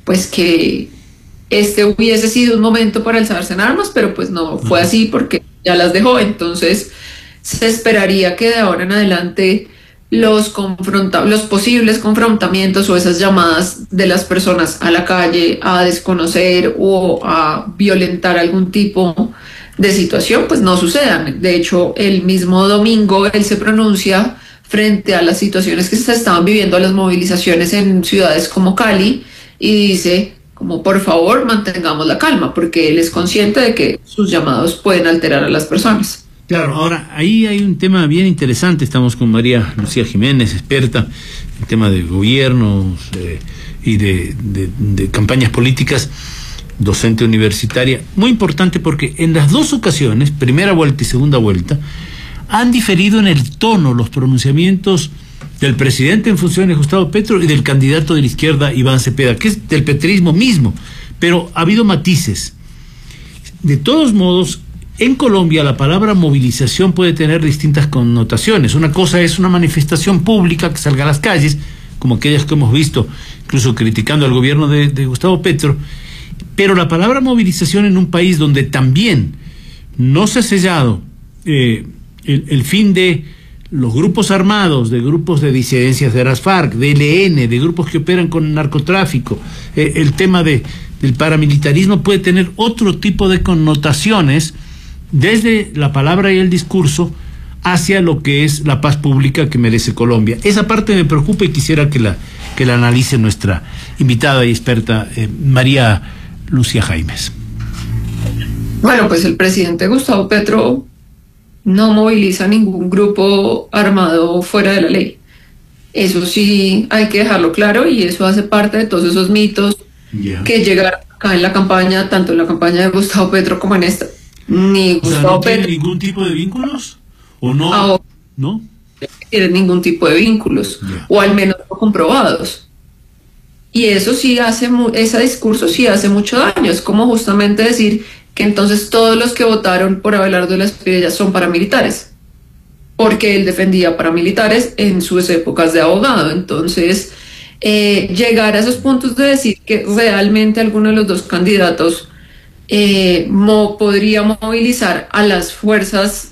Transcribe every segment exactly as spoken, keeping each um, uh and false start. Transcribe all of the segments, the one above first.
pues que este hubiese sido un momento para alzarse en armas, pero pues no fue así porque ya las dejó. Entonces se esperaría que de ahora en adelante los confronta los posibles confrontamientos o esas llamadas de las personas a la calle a desconocer o a violentar algún tipo de situación pues no sucedan. De hecho, el mismo domingo él se pronuncia frente a las situaciones que se estaban viviendo, a las movilizaciones en ciudades como Cali, y dice como por favor mantengamos la calma, porque él es consciente de que sus llamados pueden alterar a las personas. Claro, ahora ahí hay un tema bien interesante. Estamos con María Lucía Jiménez, experta en tema de gobiernos eh, y de, de, de campañas políticas, docente universitaria, muy importante porque en las dos ocasiones, primera vuelta y segunda vuelta, han diferido en el tono los pronunciamientos del presidente en funciones, Gustavo Petro, y del candidato de la izquierda, Iván Cepeda, que es del petrismo mismo, pero ha habido matices. De todos modos, en Colombia la palabra movilización puede tener distintas connotaciones. Una cosa es una manifestación pública que salga a las calles, como aquellas que hemos visto, incluso criticando al gobierno de, de Gustavo Petro, pero la palabra movilización en un país donde también no se ha sellado eh, el, el fin de los grupos armados, de grupos de disidencias de las FARC, de L N, de grupos que operan con narcotráfico, eh, el tema de, del paramilitarismo puede tener otro tipo de connotaciones desde la palabra y el discurso hacia lo que es la paz pública que merece Colombia. Esa parte me preocupa y quisiera que la, que la analice nuestra invitada y experta, eh, María Lucía Jiménez. Bueno, pues el presidente Gustavo Petro no moviliza ningún grupo armado fuera de la ley. Eso sí hay que dejarlo claro, y eso hace parte de todos esos mitos yeah. que llegaron acá en la campaña, tanto en la campaña de Gustavo Petro como en esta. Ni o sea, ¿no tiene ningún tipo de vínculos? ¿O no? Ahora, ¿No? tienen ningún tipo de vínculos, yeah. o al menos no comprobados. Y eso sí hace, ese discurso sí hace mucho daño. Es como justamente decir que entonces todos los que votaron por Abelardo de la Espriella son paramilitares, porque él defendía paramilitares en sus épocas de abogado. Entonces, eh, llegar a esos puntos de decir que realmente alguno de los dos candidatos Eh, mo, podría movilizar a las fuerzas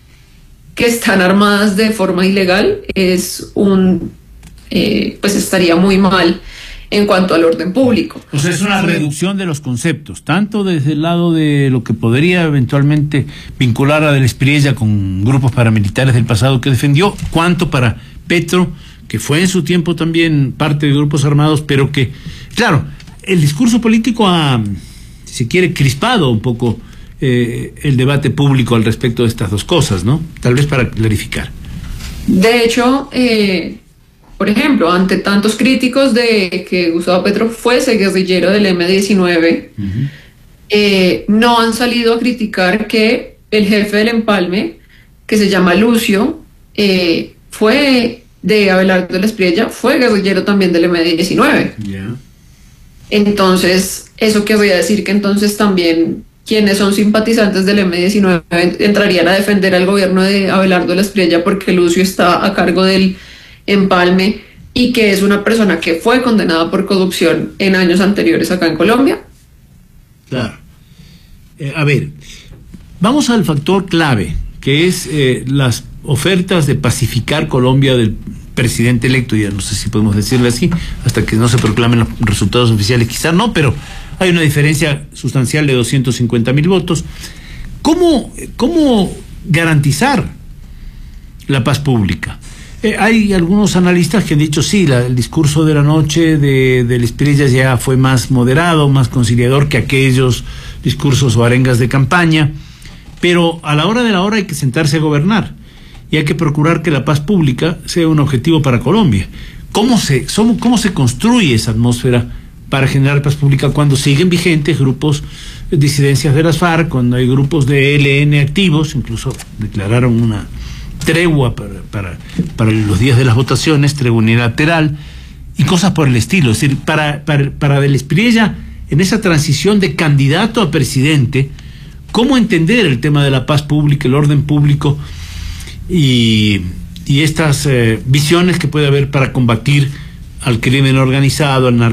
que están armadas de forma ilegal es un eh, pues estaría muy mal en cuanto al orden público. O sea, es una reducción de los conceptos, tanto desde el lado de lo que podría eventualmente vincular a de la Espriella con grupos paramilitares del pasado que defendió, cuanto para Petro, que fue en su tiempo también parte de grupos armados, pero que, claro, el discurso político ha, si quiere, crispado un poco eh, el debate público al respecto de estas dos cosas, ¿no? Tal vez para clarificar. De hecho, eh, por ejemplo, ante tantos críticos de que Gustavo Petro fuese guerrillero del eme diecinueve, uh-huh. eh, no han salido a criticar que el jefe del empalme, que se llama Lucio, eh, fue de Abelardo de la Espriella, fue guerrillero también del eme diecinueve. Yeah. Entonces, eso que voy a decir que entonces también quienes son simpatizantes del eme diecinueve entrarían a defender al gobierno de Abelardo de la Espriella porque Lucio está a cargo del empalme y que es una persona que fue condenada por corrupción en años anteriores acá en Colombia. Claro. Eh, a ver, vamos al factor clave, que es eh, las ofertas de pacificar Colombia del presidente electo, ya no sé si podemos decirle así, hasta que no se proclamen los resultados oficiales, quizás no, pero hay una diferencia sustancial de doscientos cincuenta mil votos. ¿Cómo, cómo garantizar la paz pública? Eh, hay algunos analistas que han dicho, sí, la, el discurso de la noche de, de la Espriella ya fue más moderado, más conciliador que aquellos discursos o arengas de campaña, pero a la hora de la hora hay que sentarse a gobernar y hay que procurar que la paz pública sea un objetivo para Colombia. ¿Cómo se, somos, cómo se construye esa atmósfera para generar paz pública cuando siguen vigentes grupos de disidencias de las FARC, cuando hay grupos de ele ene activos, incluso declararon una tregua para, para, para los días de las votaciones, tregua unilateral y cosas por el estilo? Es decir, para, para, para de la Espriella, en esa transición de candidato a presidente, ¿cómo entender el tema de la paz pública, el orden público y, y estas eh, visiones que puede haber para combatir al crimen organizado, al narcotráfico?